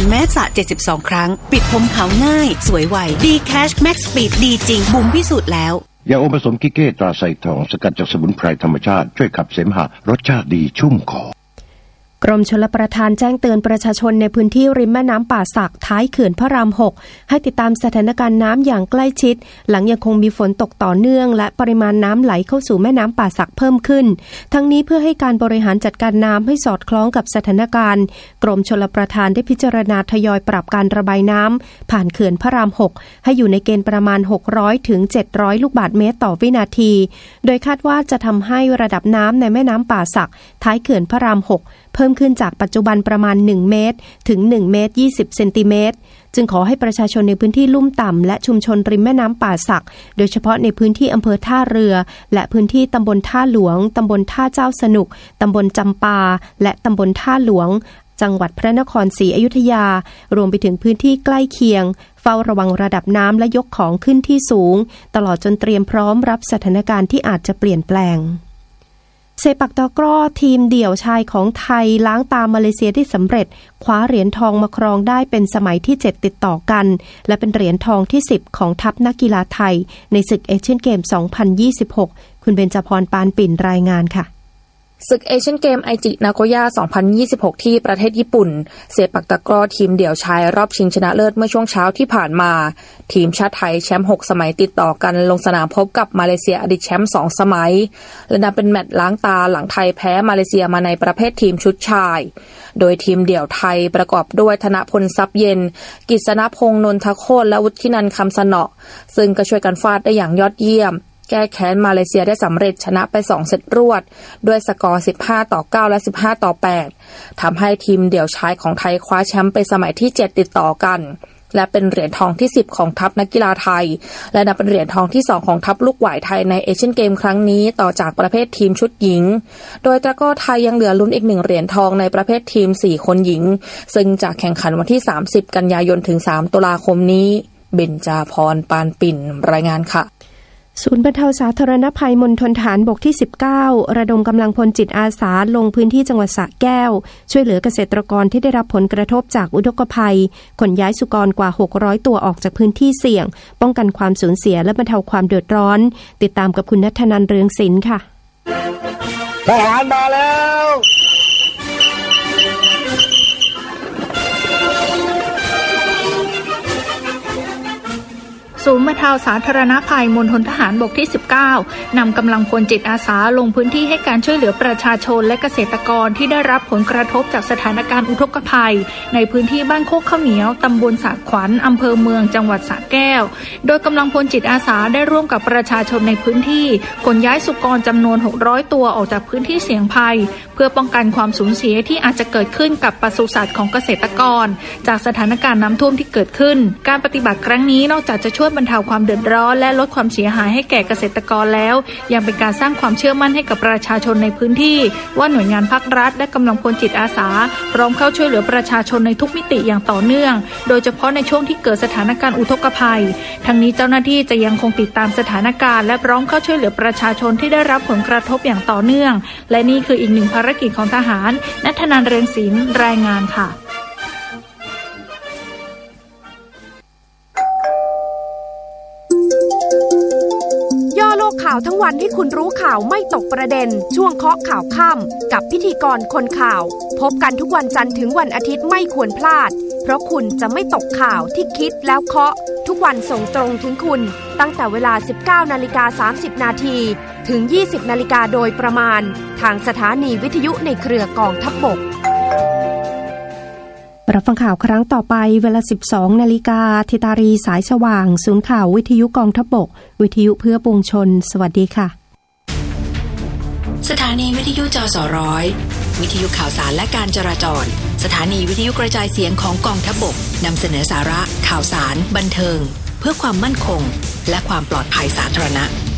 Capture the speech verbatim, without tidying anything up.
แมสสระเจ็ดสิบสองครั้งปิดผมขาวง่ายสวยไวดีแคชแม็กซ์สปีดดีจริงบุ๋มพิสูจน์แล้วยาอมผสมกิเก้ตราไซทองสกัดจากสมุนไพรธรรมชาติช่วยขับเสมหะรสชาติดีชุ่มคอกรมชลประทานแจ้งเตือนประชาชนในพื้นที่ริมแม่น้ำป่าสักท้ายเขื่อนพระรามหกให้ติดตามสถานการณ์น้ำอย่างใกล้ชิดหลังยังคงมีฝนตกต่อเนื่องและปริมาณน้ำไหลเข้าสู่แม่น้ำป่าสักเพิ่มขึ้นทั้งนี้เพื่อให้การบริหารจัดการน้ำให้สอดคล้องกับสถานการณ์กรมชลประทานได้พิจารณาทยอยปรับการระบายน้ำผ่านเขื่อนพระรามหกให้อยู่ในเกณฑ์ประมาณหกร้อยถึงเจ็ดร้อยลูกบาศก์เมตรต่อวินาทีโดยคาดว่าจะทำให้ระดับน้ำในแม่น้ำป่าสักท้ายเขื่อนพระรามหกเพิ่มขึ้นจากปัจจุบันประมาณหนึ่งเมตรถึงหนึ่งเมตรยี่สิบเซนติเมตรจึงขอให้ประชาชนในพื้นที่ลุ่มต่ำและชุมชนริมแม่น้ำป่าสักโดยเฉพาะในพื้นที่อำเภอท่าเรือและพื้นที่ตำบลท่าหลวงตำบลท่าเจ้าสนุกตำบลจำปาและตำบลท่าหลวงจังหวัดพระนครศรีอยุธยารวมไปถึงพื้นที่ใกล้เคียงเฝ้าระวังระดับน้ำและยกของขึ้นที่สูงตลอดจนเตรียมพร้อมรับสถานการณ์ที่อาจจะเปลี่ยนแปลงเซปักตะกร้อทีมเดี่ยวชายของไทยล้างตามาเลเซียได้สำเร็จคว้าเหรียญทองมาครองได้เป็นสมัยที่เจ็ดติดต่อกันและเป็นเหรียญทองที่สิบของทัพนักกีฬาไทยในศึกเอเชียนเกมสองพันยี่สิบหกคุณเบญจพรปานปิ่นรายงานค่ะศึกเอเชียนเกมไอจินาโกย่าสองพันยี่สิบหกที่ประเทศญี่ปุ่นเซปักตะกร้อทีมเดี่ยวชายรอบชิงชนะเลิศเมื่อช่วงเช้าที่ผ่านมาทีมชาติไทยแชมป์หกสมัยติดต่อกันลงสนามพบกับมาเลเซียอดีตแชมป์สองสมัยและนับเป็นแมตช์ล้างตาหลังไทยแพ้มาเลเซียมาในประเภททีมชุดชายโดยทีมเดี่ยวไทยประกอบด้วยธนพลทรัพย์เย็นกฤษณพงษ์นนทโคตรและวุฒินันท์คำสนอซึ่งก็ช่วยกันฟาดได้อย่างยอดเยี่ยมแก้แค้นมาเลเซียได้สำเร็จชนะไปสองเซตรวดด้วยสกอร์สิบห้าต่อเก้าและสิบห้าต่อแปดทำให้ทีมเดี่ยวชายของไทยคว้าแชมป์เป็นสมัยที่เจ็ดติดต่อกันและเป็นเหรียญทองที่สิบของทัพนักกีฬาไทยและนับเป็นเหรียญทองที่สองของทัพลูกหวายไทยในเอเชียนเกมครั้งนี้ต่อจากประเภททีมชุดหญิงโดยตะกร้อไทยยังเหลือลุ้นอีกหนึ่งเหรียญทองในประเภททีมสี่คนหญิงซึ่งจะแข่งขันวันที่สามสิบกันยายนถึงสามตุลาคมนี้เบญจพรปานปิ่นรายงานค่ะศูนย์บรรเทาสาธารณภัยมณฑลฐานบกที่สิบเก้าระดมกำลังพลจิตอาสาลงพื้นที่จังหวัดสระแก้วช่วยเหลือเกษตรกรที่ได้รับผลกระทบจากอุทกภัยขนย้ายสุกรกว่าหกร้อยตัวออกจากพื้นที่เสี่ยงป้องกันความสูญเสียและบรรเทาความเดือดร้อนติดตามกับคุณณัฐนันท์เรืองศิลป์ค่ะทหารมาแล้วศูนย์บรรเทาสาธารณภัยมณฑลทหารบกที่สิบเก้านำกำลังพลจิตอาสาลงพื้นที่ให้การช่วยเหลือประชาชนและเกษตรกรที่ได้รับผลกระทบจากสถานการณ์อุทกภัยในพื้นที่บ้านโคกข้าวเหนียวตำบลสระขวัญอำเภอเมืองจังหวัดสระแก้วโดยกำลังพลจิตอาสาได้ร่วมกับประชาชนในพื้นที่ขนย้ายสุกรจำนวนหกร้อยตัวออกจากพื้นที่เสี่ยงภัยเพื่อป้องกันความสูญเสียที่อาจจะเกิดขึ้นกับปศุสัตว์ของเกษตรกรจากสถานการณ์น้ำท่วมที่เกิดขึ้นการปฏิบัติครั้งนี้นอกจากจะช่วยบรรเทาความเดือดร้อนและลดความเสียหายให้แก่เกษตรกรแล้วยังเป็นการสร้างความเชื่อมั่นให้กับประชาชนในพื้นที่ว่าหน่วยงานภาครัฐและกำลังพลจิตอาสาพร้อมเข้าช่วยเหลือประชาชนในทุกมิติอย่างต่อเนื่องโดยเฉพาะในช่วงที่เกิดสถานการณ์อุทกภัยทั้งนี้เจ้าหน้าที่จะยังคงติดตามสถานการณ์และพร้อมเข้าช่วยเหลือประชาชนที่ได้รับผลกระทบอย่างต่อเนื่องและนี่คืออีกหนึ่งภารกิจของทหารณัฐนันท์ เรืองศิลป์รายงานค่ะย่อโลกข่าวทั้งวันให้คุณรู้ข่าวไม่ตกประเด็นช่วงเคาะข่าวค่ำกับพิธีกรคนข่าวพบกันทุกวันจันทร์ถึงวันอาทิตย์ไม่ควรพลาดเพราะคุณจะไม่ตกข่าวที่คิดแล้วเคาะทุกวันส่งตรงถึงคุณตั้งแต่เวลา สิบเก้านาฬิกาสามสิบนาทีถึง ยี่สิบนาฬิกาโดยประมาณทางสถานีวิทยุในเครือกองทัพบกรับฟังข่าวครั้งต่อไปเวลา สิบสองนาฬิกาธิตารีสายสว่างศูนย์ข่าววิทยุกองทัพบกวิทยุเพื่อปวงชนสวัสดีค่ะสถานีวิทยุจสร้อยวิทยุข่าวสารและการจราจรสถานีวิทยุกระจายเสียงของกองทัพบกนำเสนอสาระข่าวสารบันเทิงเพื่อความมั่นคงและความปลอดภัยสาธารณะ